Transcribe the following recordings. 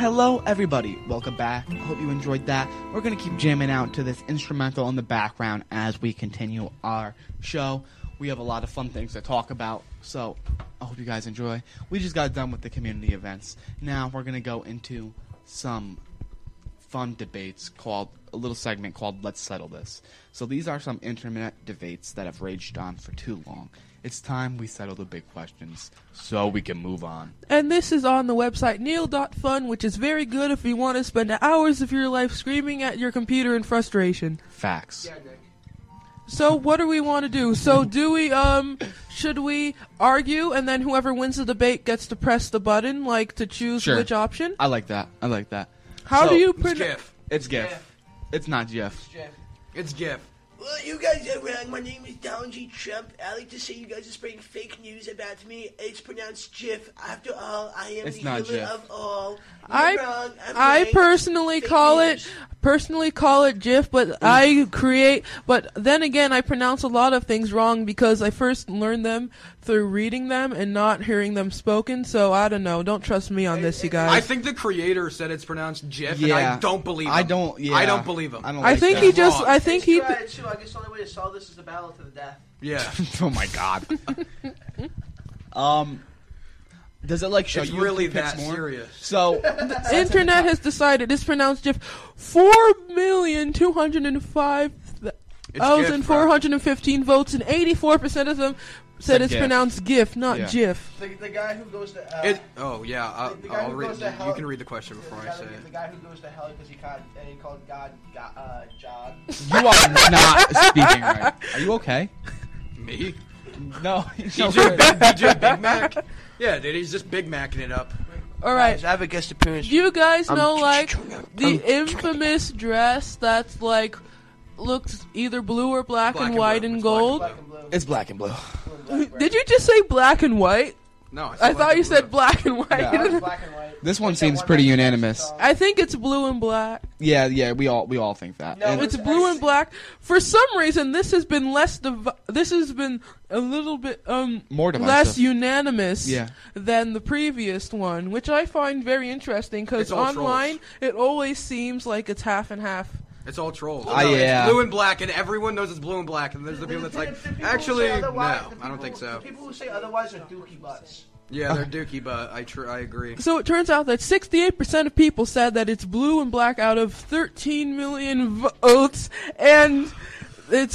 Hello, everybody. Welcome back. I hope you enjoyed that. We're going to keep jamming out to this instrumental in the background as we continue our show. We have a lot of fun things to talk about, so I hope you guys enjoy. We just got done with the community events. Now we're going to go into some fun debates called a little segment called Let's Settle This. So these are some internet debates that have raged on for too long. It's time we settle the big questions so we can move on. And this is on the website neil.fun, which is very good if you want to spend hours of your life screaming at your computer in frustration. Facts. Yeah, Nick. So what do we want to do? So do we, should we argue and then whoever wins the debate gets to press the button, like to choose Sure. which option? I like that. How So, do you It's print GIF. It's GIF. It's not GIF. It's GIF. Well, you guys are wrong. My name is Donald J. Trump. I like to say you guys are spreading fake news about me. It's pronounced GIF. After all, I am It's the not healer GIF. of all. I- You're wrong. I'm I right. personally Fake call news. it GIF, but but then again, I pronounce a lot of things wrong because I first learned them through reading them and not hearing them spoken, so I don't know. Don't trust me on this, you guys. I think the creator said it's pronounced GIF, and Yeah. I don't believe him. I don't believe him. I don't I like think that. he just, wrong. I think he, Try it too. I guess the only way to solve this is a battle to the death. Yeah. Oh my god. Does it like show It's you really who picks that more? serious. So internet has decided it's pronounced GIF. 4,205,415 votes, and 84% of them said it's GIF. pronounced GIF, not Yeah. GIF. The guy who goes to The guy I'll who read. goes to hell- you can read the question before I say it. The guy who goes to hell because he called God John. you are not speaking right. Are you okay? Me? No. DJ Big Mac? Yeah, dude, he's just Big Macking it up. All right. Guys, I have a guest appearance. Do you guys I'm know, like, chewing the infamous dress that's, like, looks either blue or black and white and It's black gold? Black and blue. It's black and blue. Did you just say black and white? No, I thought you said black and white. Yeah. It's black and white. This one Like that seems one pretty Michael Jackson unanimous. song. I think it's blue and black. Yeah, we all think that. No, And It's blue and black. For some reason, this has been this has been a little bit more divisive. less unanimous Yeah. than the previous one, which I find very interesting because It's all online it always seems like it's half and half. It's all trolls. Ah, yeah. It's blue and black, and everyone knows it's blue and black, and there's the people that's like, The people who actually, say no, otherwise- I don't think so. The people who say otherwise are dookie butts. Yeah, they're dookie, but I agree. So it turns out that 68% of people said that it's blue and black out of 13 million votes, and it's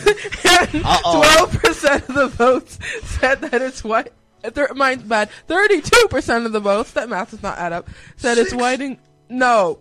and 12% of the votes said that it's white. Mine's bad. 32% of the votes, that math does not add up, said it's white and... No.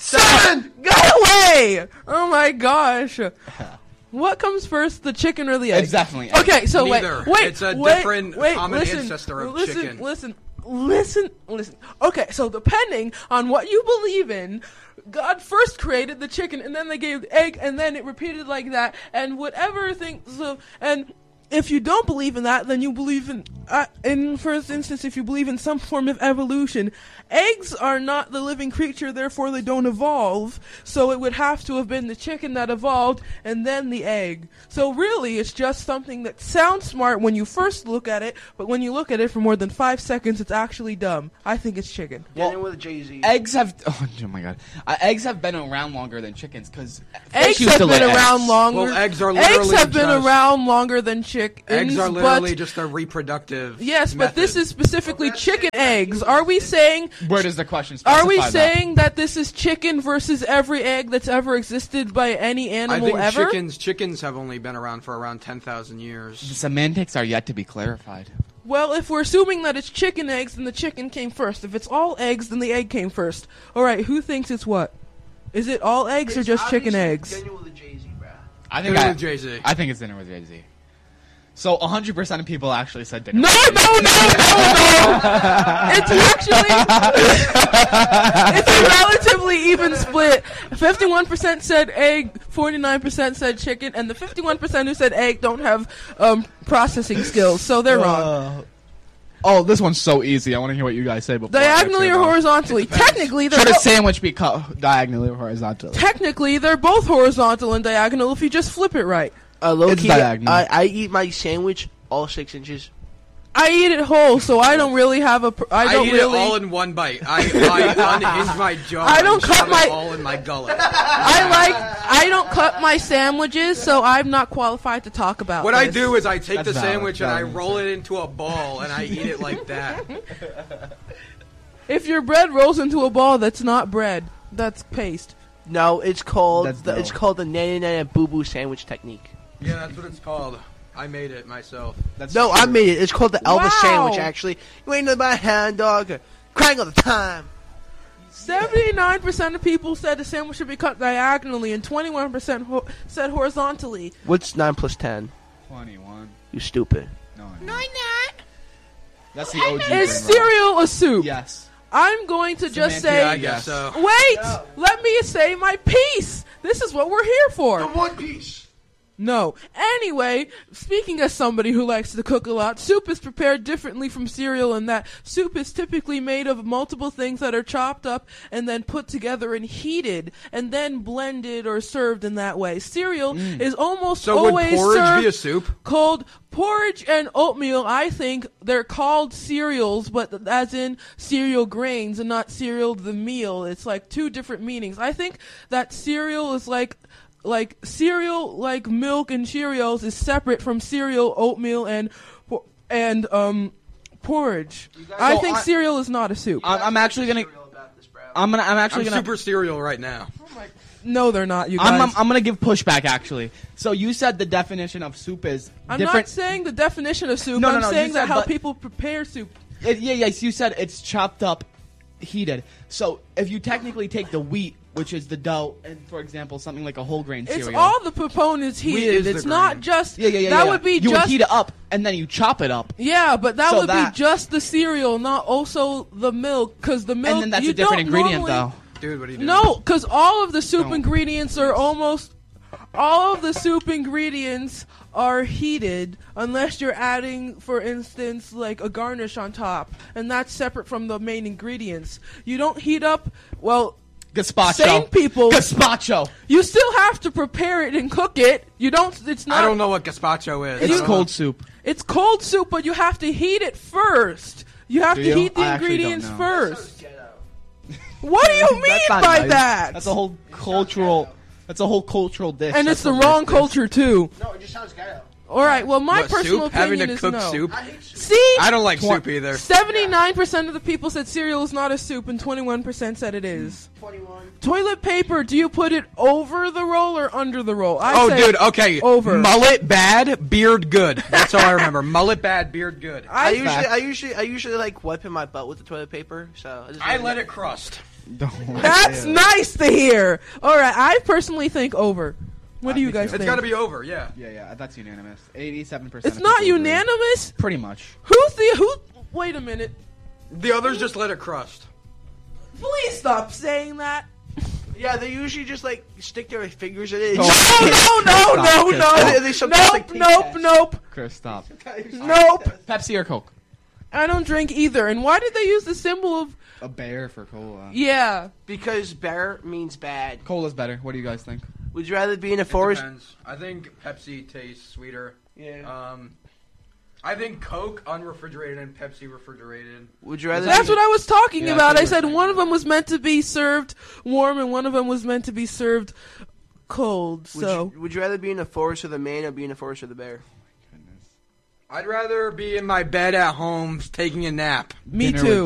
7! Go away! Oh my gosh. What comes first, the chicken or the egg? It's definitely egg. Okay, so Neither. wait. It's a different common listen, ancestor of listen, chicken. Listen. Okay, so depending on what you believe in, God first created the chicken, and then they gave the egg, and then it repeated like that, and whatever thing. So, and if you don't believe in that, then you believe in first instance, if you believe in some form of evolution, eggs are not the living creature, therefore they don't evolve. So it would have to have been the chicken that evolved, and then the egg. So really, it's just something that sounds smart when you first look at it, but when you look at it for more than 5 seconds, it's actually dumb. I think it's chicken. Well, with Jay-Z. Eggs have oh my god, eggs have been around longer than chickens because Eggs have been around longer. Well, eggs are literally Eggs have been just- around longer than chickens. Eggs are but- literally just a reproductive Yes, but this method. is specifically chicken eggs. Are we saying? Where does the question specify Are we that? saying that this is chicken versus every egg that's ever existed by any I animal think ever? chickens have only been around for around 10,000 years. The semantics are yet to be clarified. Well, if we're assuming that it's chicken eggs, then the chicken came first. If it's all eggs, then the egg came first. All right, who thinks it's what? Is it all eggs or It's just chicken obviously eggs? Daniel with Jay-Z, bruh. I Dinner think with Jay-Z. I think it's dinner with Jay-Z. So 100% of people actually said dinner. No, with no, Jay-Z. no! It's actually it's a relatively even split. 51% said egg, 49% said chicken, and the 51% who said egg don't have processing skills, so they're wrong. Oh, this one's so easy. I want to hear what you guys say before. I Diagonally answer or it. horizontally? Technically, they're Should a both. sandwich be cut diagonally or horizontally? Technically, they're both horizontal and diagonal if you just flip it right. Low It's key, diagonal. I eat my sandwich all 6 inches. I eat it whole, so I don't really have a. I eat it all in one bite. I unhinge my jaw. I don't and cut shove my- it all in my gullet. I don't cut my sandwiches, so I'm not qualified to talk about What this. I do is I take That's the valid. sandwich and I Valid. roll it into a ball and I eat it like that. If your bread rolls into a ball, that's not bread. That's paste. No, it's called That's it's dough. called the Nana Nana Boo Boo sandwich technique. Yeah, that's what it's called. I made it myself. That's No, I true. made it. It's called the Elvis Wow. sandwich. Actually, you ain't nothing but a hound dog, crying all the time. 79% of people said the sandwich should be cut diagonally, and 21% said horizontally. What's 9 plus 10? 21. You stupid. No, I'm No, not. not. That's the OG. Is brain rot. cereal a soup? Yes. I'm going to just Samantha, Yeah, I say, guess so. wait, let me say my piece. This is what we're here for. One Piece. No. Anyway, speaking as somebody who likes to cook a lot, soup is prepared differently from cereal in that soup is typically made of multiple things that are chopped up and then put together and heated and then blended or served in that way. Cereal is almost So would always porridge served be a soup? cold. Porridge and oatmeal, I think they're called cereals, but as in cereal grains and not cereal the meal. It's like two different meanings. I think that cereal is like cereal, like milk and Cheerios, is separate from cereal, oatmeal, and porridge. I So think I- cereal is not a soup. I'm actually gonna. I'm actually I'm gonna. super cereal right now. No, they're not. You guys. I'm gonna give pushback actually. So you said the definition of soup is I'm different. not saying the definition of soup. No, no, I'm no, saying you that said, how but- people prepare soup. Yes, you said it's chopped up, heated. So if you technically take the wheat, which is the dough, and for example something like a whole grain cereal. It's all the proponents Wheat heated. is the It's not grain. just. Yeah. That would be you just. would heat it up and then you chop it up, Yeah, but that So would that- be just the cereal, not also the milk, because the milk. and then that's you a different don't ingredient normally- Dude, what are you doing? No, because all of the soup Don't. ingredients are almost. All of the soup ingredients are heated unless you're adding, for instance, like a garnish on top, and that's separate from the main ingredients. You don't heat up. Well, Gazpacho. sane people. Gazpacho. You still have to prepare it and cook it. You don't. It's not. I don't know what gazpacho is. It's I don't cold know. soup. It's cold soup, but you have to heat it first. You have Do to you? heat the I actually don't ingredients know. first. What do you mean That's not by nice. that? That's a whole cultural. That's a whole cultural dish. And That's it's the what wrong this is. culture too. No, it just sounds ghetto. All right. Well, my What, personal soup? Having opinion to is cook no. soup? I hate soup. See, I don't like soup either. 79% of the people said cereal is not a soup, and 21% said it is. 21. Toilet paper. Do you put it over the roll or under the roll? I Oh, say dude, okay. over. Mullet bad, beard good. That's all I remember. Mullet bad, beard good. I fact. usually like wiping my butt with the toilet paper. So I let it crust. That's nice to hear. All right. I personally think over. What do you guys It's think? got to be over, yeah. Yeah, that's unanimous. 87%. It's not unanimous. Pretty much. Who? Wait a minute. The others just let it crust. Please stop saying that. Yeah, they usually just like stick their fingers in it. Oh. No. They sometimes, like, taste test. Nope. Chris, stop. Pepsi or Coke? I don't drink either. And why did they use the symbol of? A bear for cola. Yeah. Because bear means bad. Cola's better. What do you guys think? Would you rather be in a forest? Depends. I think Pepsi tastes sweeter. Yeah. I think Coke unrefrigerated and Pepsi refrigerated. Would you rather? That's what I was talking Yeah, about. I that's what said one of them was meant to be served warm and one of them was meant to be served cold. So Would you rather be in a forest with a man or be in a forest with a bear? I'd rather be in my bed at home taking a nap. me Dinner too. with